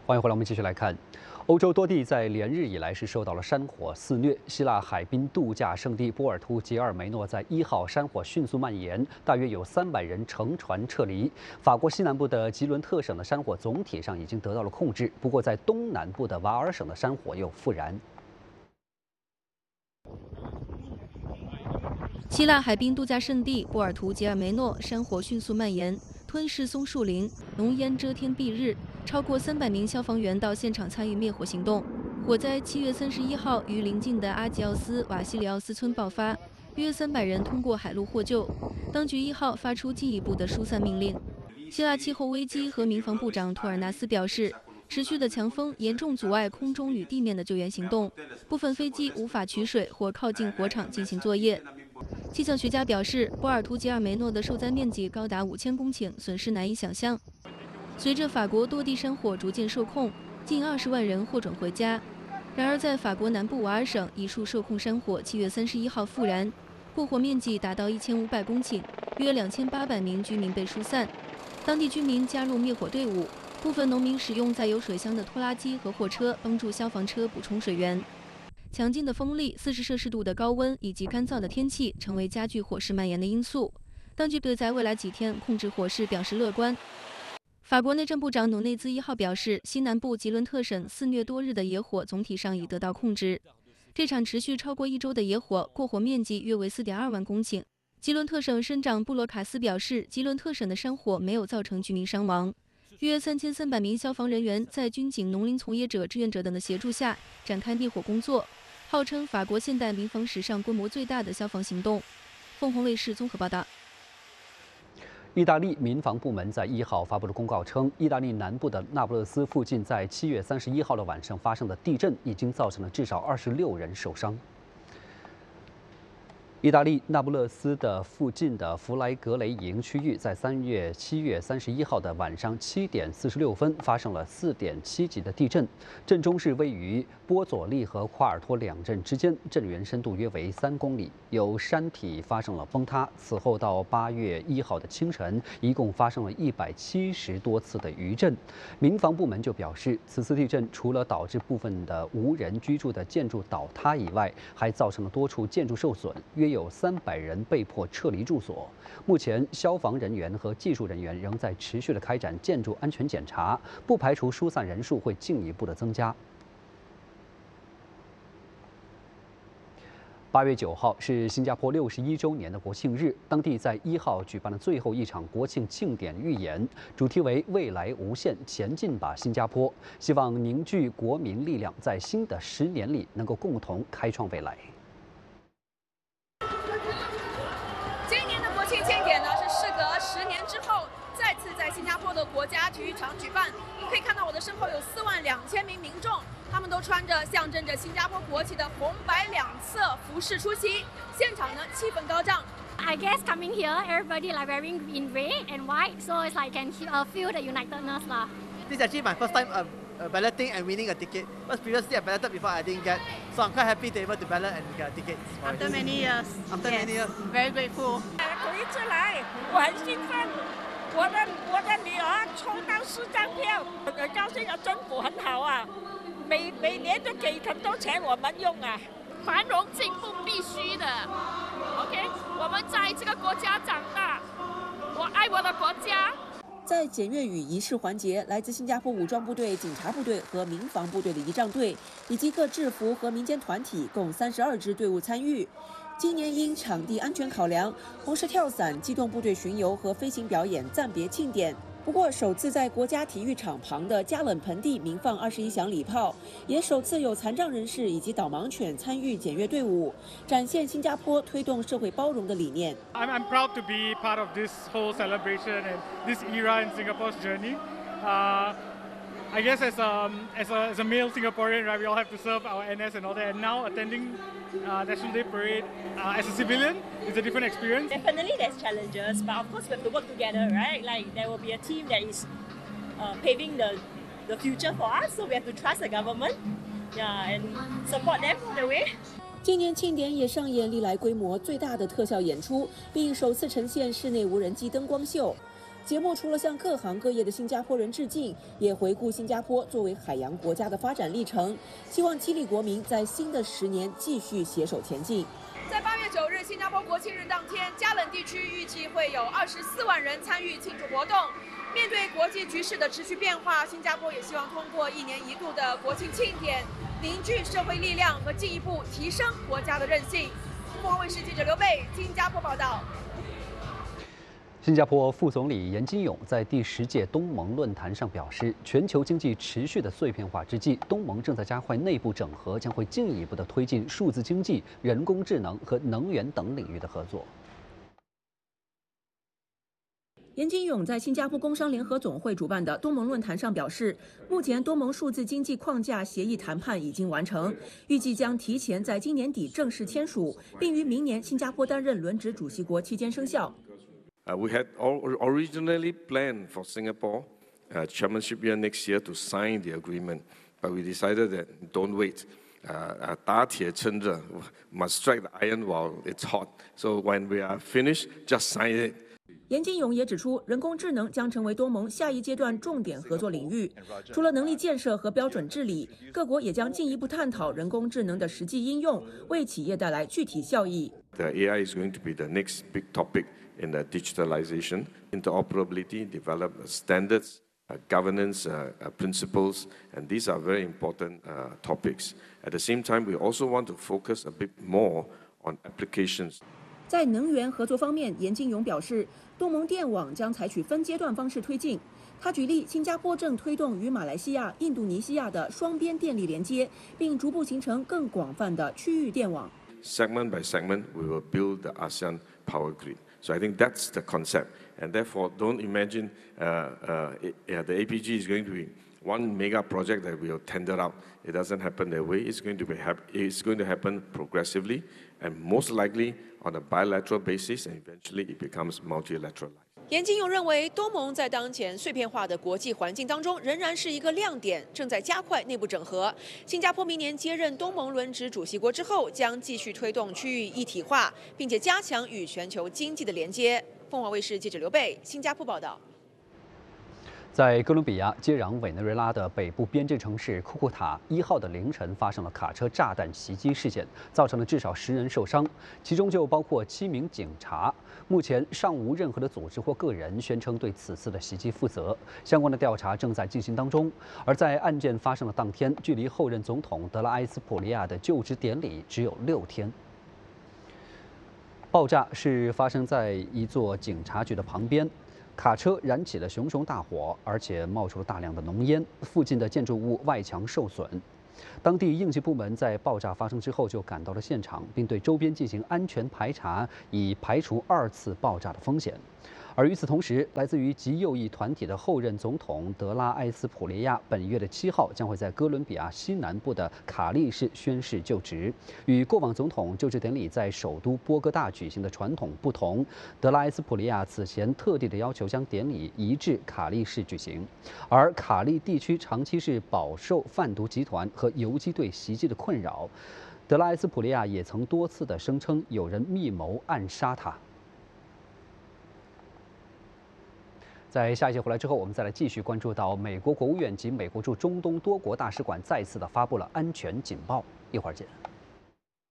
欢迎回来，我们继续来看。欧洲多地在连日以来是受到了山火肆虐。希腊海滨度假胜地波尔图吉尔梅诺在1号山火迅速蔓延，大约有300人乘船撤离。法国西南部的吉伦特省的山火总体上已经得到了控制，不过在东南部的瓦尔省的山火又复燃。 希腊海滨度假胜地波尔图吉尔梅诺山火迅速蔓延，吞噬松树林，浓烟遮天蔽日。超过300名消防员到现场参与灭火行动。火灾7月31号于邻近的阿吉奥斯瓦西里奥斯村爆发，约300人通过海路获救。当局1号发出进一步的疏散命令。希腊气候危机和民防部长图尔纳斯表示，持续的强风严重阻碍空中与地面的救援行动，部分飞机无法取水或靠近火场进行作业。气象学家表示，波尔图吉尔梅诺的受灾面积高达5000公顷，损失难以想象。随着法国多地山火逐渐受控，近20万人获准回家。然而，在法国南部瓦尔省，一处受控山火7月31号复燃，破火面积达到1500公顷，约2800名居民被疏散。当地居民加入灭火队伍，部分农民使用载有水箱的拖拉机和货车帮助消防车补充水源。强劲的风力、40摄氏度的高温以及干燥的天气成为加剧火势蔓延的因素。当局对在未来几天控制火势表示乐观。法国内政部长努内兹1号表示，西南部吉伦特省肆虐多日的野火总体上已得到控制。这场持续超过1周的野火，过火面积约为4.2万公顷。吉伦特省省长布罗卡斯表示，吉伦特省的山火没有造成居民伤亡。约3300名消防人员在军警、农林从业者、志愿者等的协助下展开灭火工作，号称法国现代民防史上规模最大的消防行动。凤凰卫视综合报道。 意大利民防部门在1号发布了公告称，意大利南部的那不勒斯附近在7月31号的晚上发生的地震已经造成了至少26人受伤。意大利那不勒斯的附近的弗莱格雷营区域在7月31号的晚上7点46分发生了4.7级的地震，震中是位于波佐利和夸尔托2镇之间，震源深度约为3公里，有山体发生了崩塌。此后到8月1号的清晨，一共发生了170多次的余震。民防部门就表示，此次地震除了导致部分的无人居住的建筑倒塌以外，还造成了多处建筑受损，约有300人被迫撤离住所。目前，消防人员和技术人员仍在持续的开展建筑安全检查，不排除疏散人数会进一步的增加。8月9号是新加坡61周年的国庆日，当地在1号举办了最后一场国庆庆典预演，主题为“未来无限，前进吧新加坡”，希望凝聚国民力量，在新的10年里能够共同开创未来。 今年的国庆庆典呢，是事隔10年之后再次在新加坡的国家体育场举办。可以看到我的身后有42000名民众，他们都穿着象征着新加坡国旗的红白两色服饰出席，现场呢气氛高涨。 I guess coming here, everybody like wearing in red and white, so it's like can feel the unitedness lah. This is actually my first time balloting and winning a ticket. Because previously I balloted before, I didn't get, so I'm quite happy to be able to ballot and get a ticket. After many years. After many years. Very grateful. 我一直来，我很兴奋。我的女儿抽到4张票，很高兴啊！政府很好啊，每年都给很多钱我们用啊。 繁荣进步必须的 ，OK， 我们在这个国家长大，我爱我的国家。 在检阅与仪式环节，来自新加坡武装部队、警察部队和民防部队的仪仗队，以及各制服和民间团体共32支队伍参与。今年因场地安全考量，红石跳伞、机动部队巡游和飞行表演暂别庆典。不过，首次在国家体育场旁的加冷盆地鸣放21响礼炮，也首次有残障人士以及导盲犬参与检阅队伍，展现新加坡推动社会包容的理念。 I'm proud to be part of this whole celebration and this era in Singapore's journey. I guess as a male Singaporean, right, we all have to serve our NS and all that. And now attending National Day Parade as a civilian is a different experience. Definitely there's challenges, but of course we have to work together, right? Like there will be a team that is paving the future for us, so we have to trust the government, yeah, and support them all the way. 今年庆典也上演历来规模最大的特效演出，并首次呈现室内无人机灯光秀。 节目除了向各行各业的新加坡人致敬，也回顾新加坡作为海洋国家的发展历程，希望激励国民在新的10年继续携手前进。 在8月9日新加坡国庆日当天，加冷地区预计会有24万人参与庆祝活动。面对国际局势的持续变化，新加坡也希望通过1年1度的国庆庆典，凝聚社会力量和进一步提升国家的韧性。凤凰卫视记者刘贝，新加坡报道。 新加坡副总理严金勇在第10届东盟论坛上表示，全球经济持续的碎片化之际，东盟正在加快内部整合，将会进一步的推进数字经济、人工智能和能源等领域的合作。 严金勇在新加坡工商联合总会主办的东盟论坛上表示，目前东盟数字经济框架协议谈判已经完成，预计将提前在今年底正式签署，并于明年新加坡担任轮值主席国期间生效。 We had originally planned for Singapore chairmanship year next year to sign the agreement, but we decided that don't wait. 打铁趁热 must strike the iron while it's hot. So when we are finished, just sign it. 严金勇也指出，人工智能将成为东盟下一阶段重点合作领域。除了能力建设和标准治理，各国也将进一步探讨人工智能的实际应用，为企业带来具体效益。 The AI is going to be the next big topic in the digitalization, interoperability, develop standards, governance principles, and these are very important topics. At the same time, we also want to focus a bit more on applications. 在能源合作方面，严金勇表示，东盟电网将采取分阶段方式推进。他举例，新加坡正推动与马来西亚、印度尼西亚的双边电力连接，并逐步形成更广泛的区域电网。 Segment by segment, we will build the ASEAN power grid. So I think that's the concept, and therefore don't imagine the APG is going to be one mega project that will tender out. It doesn't happen that way. It's going to happen progressively, and most likely on a bilateral basis, and eventually it becomes multilateral. 严金勇认为，东盟在当前碎片化的国际环境当中，仍然是一个亮点，正在加快内部整合。新加坡明年接任东盟轮值主席国之后，将继续推动区域一体化，并且加强与全球经济的连接。凤凰卫视记者刘贝，新加坡报道。 在哥伦比亚接壤委内瑞拉的北部边境城市库库塔1号的凌晨发生了卡车炸弹袭击事件，造成了至少10人受伤，其中就包括7名警察。目前尚无任何的组织或个人宣称对此次的袭击负责，相关的调查正在进行当中。而在案件发生的当天，距离后任总统德拉埃斯普利亚的就职典礼只有6天。爆炸是发生在一座警察局的旁边。卡车燃起了熊熊大火，而且冒出了大量的浓烟，附近的建筑物外墙受损。当地应急部门在爆炸发生之后就赶到了现场，并对周边进行安全排查，以排除2次爆炸的风险。而与此同时，来自于极右翼团体的后任总统德拉埃斯普利亚本月的7号将会在哥伦比亚西南部的卡利市宣誓就职。与过往总统就职典礼在首都波哥大举行的传统不同，德拉埃斯普利亚此前特地的要求将典礼移至卡利市举行。而卡利地区长期是饱受贩毒集团和游击队袭击的困扰，德拉埃斯普利亚也曾多次的声称有人密谋暗杀他。在下一节回来之后，我们再来继续关注到美国国务院及美国驻中东多国大使馆再次的发布了安全警报。一会儿见。